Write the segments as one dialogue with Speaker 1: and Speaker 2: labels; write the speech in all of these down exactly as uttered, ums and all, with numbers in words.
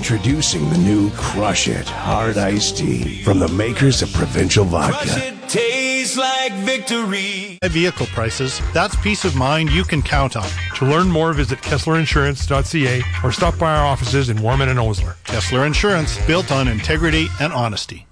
Speaker 1: Introducing the new Crush It Hard Iced Tea from the makers of Provincial Vodka.
Speaker 2: Crush it, tastes like victory.
Speaker 3: Vehicle prices, that's peace of mind you can count on.
Speaker 4: To learn more, visit Kessler Insurance dot c a or stop by our offices in Warman and Osler.
Speaker 3: Kessler Insurance, built on integrity and honesty.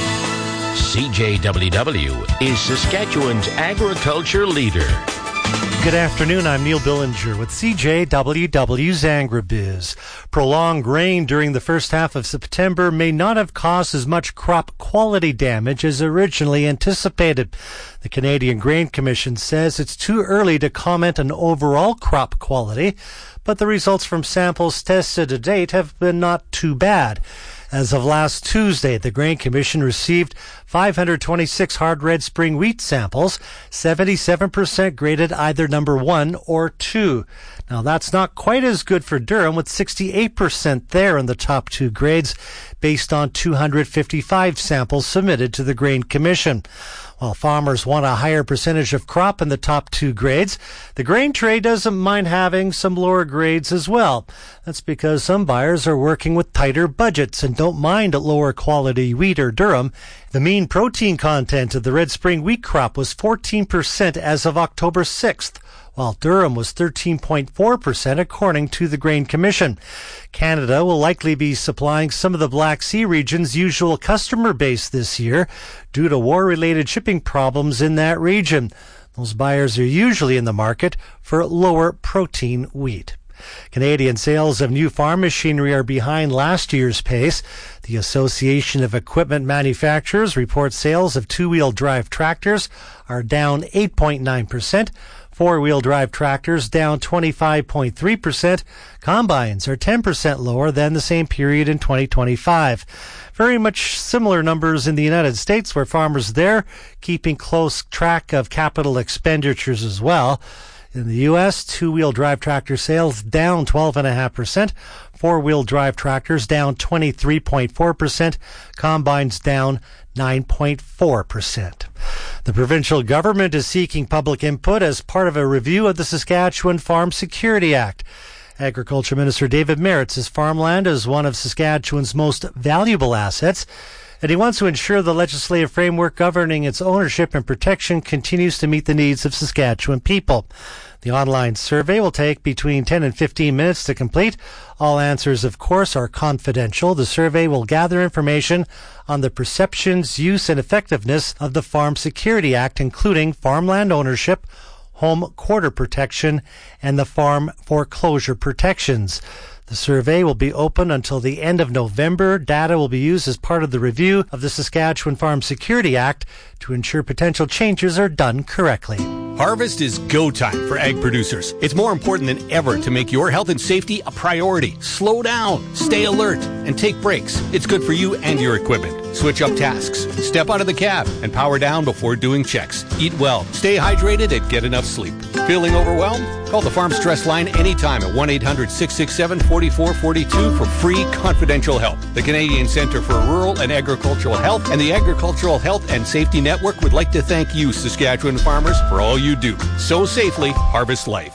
Speaker 5: C J W W is Saskatchewan's agriculture leader.
Speaker 6: Good afternoon, I'm Neil Billinger with C J W W's AgriBiz. Prolonged rain during the first half of September may not have caused as much crop quality damage as originally anticipated. The Canadian Grain Commission says it's too early to comment on overall crop quality, but the results from samples tested to date have been not too bad. As of last Tuesday, the Grain Commission received five hundred twenty-six hard red spring wheat samples, seventy-seven percent graded either number one or two. Now that's not quite as good for Durham, with sixty-eight percent there in the top two grades, based on two hundred fifty-five samples submitted to the Grain Commission. While farmers want a higher percentage of crop in the top two grades, the grain trade doesn't mind having some lower grades as well. That's because some buyers are working with tighter budgets and don't mind a lower quality wheat or durum. The mean protein content of the red spring wheat crop was fourteen percent as of October sixth, while durum was thirteen point four percent according to the Grain Commission. Canada will likely be supplying some of the Black Sea region's usual customer base this year due to war-related shipping problems in that region. Those buyers are usually in the market for lower protein wheat. Canadian sales of new farm machinery are behind last year's pace. The Association of Equipment Manufacturers reports sales of two-wheel drive tractors are down eight point nine percent. Four-wheel drive tractors down twenty-five point three percent. Combines are ten percent lower than the same period in twenty twenty-five. Very much similar numbers in the United States, where farmers there keeping close track of capital expenditures as well. In the U S, two-wheel drive tractor sales down twelve point five percent. Four-wheel drive tractors down twenty-three point four percent. Combines down nine point four percent. The provincial government is seeking public input as part of a review of the Saskatchewan Farm Security Act. Agriculture Minister David Merritt says farmland is one of Saskatchewan's most valuable assets, and he wants to ensure the legislative framework governing its ownership and protection continues to meet the needs of Saskatchewan people. The online survey will take between ten and fifteen minutes to complete. All answers, of course, are confidential. The survey will gather information on the perceptions, use, and effectiveness of the Farm Security Act, including farmland ownership, home quarter protection, and the farm foreclosure protections. The survey will be open until the end of November. Data will be used as part of the review of the Saskatchewan Farm Security Act to ensure potential changes are done correctly.
Speaker 7: Harvest is go time for ag producers. It's more important than ever to make your health and safety a priority. Slow down, stay alert, and take breaks. It's good for you and your equipment. Switch up tasks, step out of the cab, and power down before doing checks. Eat well, stay hydrated, and get enough sleep. Feeling overwhelmed? Call the Farm Stress Line anytime at one eight hundred six six seven four four four two for free confidential help. The Canadian Centre for Rural and Agricultural Health and the Agricultural Health and Safety Network would like to thank you, Saskatchewan farmers, for all you do. Sow safely, harvest life.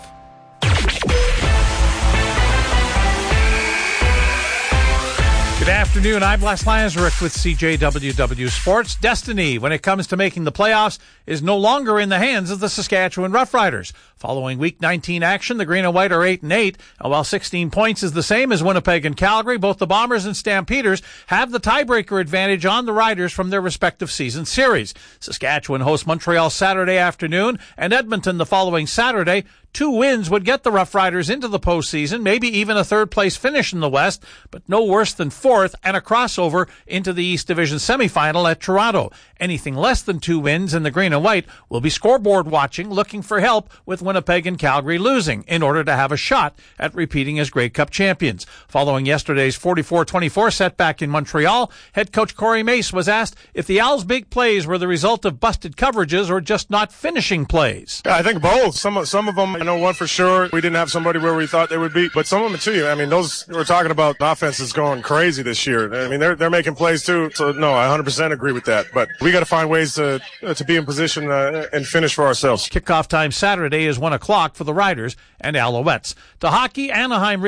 Speaker 8: Good afternoon. I'm Les Lanserick with C J W W Sports. Destiny, when it comes to making the playoffs, is no longer in the hands of the Saskatchewan Roughriders. Following Week nineteen action, the Green and White are eight and eight, and while sixteen points is the same as Winnipeg and Calgary, both the Bombers and Stampeders have the tiebreaker advantage on the Riders from their respective season series. Saskatchewan hosts Montreal Saturday afternoon and Edmonton the following Saturday. Two wins would get the Rough Riders into the postseason, maybe even a third-place finish in the West, but no worse than fourth and a crossover into the East Division semifinal at Toronto. Anything less than two wins in the Green and White will be scoreboard watching, looking for help with Winnipeg and Calgary losing in order to have a shot at repeating as Grey Cup champions. Following yesterday's forty-four twenty-four setback in Montreal, head coach Corey Mace was asked if the Owls' big plays were the result of busted coverages or just not finishing plays.
Speaker 9: Yeah, I think both. Some, some of them, I know one for sure. We didn't have somebody where we thought they would be, but some of them too. I mean, those we're talking about offenses going crazy this year. I mean, they're they're making plays too. So no, I one hundred percent agree with that. But we got to find ways to uh, to be in position uh, and finish for ourselves.
Speaker 8: Kickoff time Saturday is one o'clock for the Riders and Alouettes. To hockey, Anaheim